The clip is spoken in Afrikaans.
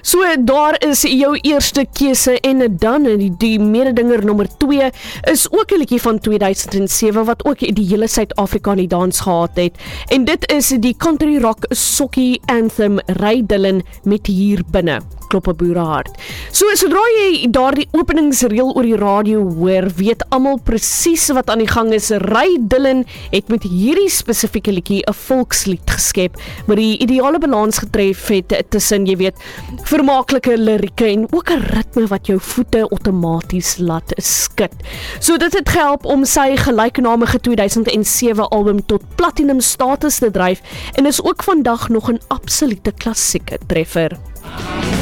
So, daar is jou eerste keuse en dan die mededinger nommer 2 is ook 'n liedjie van 2007 wat ook die hele Suid-Afrika in die dans gehad het. En dit is die country rock sokkie anthem Ry Dillon met Hier Binne. Klop 'n boerehart. So, sodra jy daardie openingsreel oor die radio hoor, weet almal presies wat aan die gang is. Ry Dillon het met hierdie spesifieke liedjie 'n volkslied geskep, maar die ideale balans getref het tussen, jy weet, vermaaklike lirieke en ook 'n ritme wat jou voete outomaties laat skud. So dit het gehelp om sy gelyknamige 2007 album tot platinum status te dryf en is ook vandag nog 'n absolute klassieke treffer.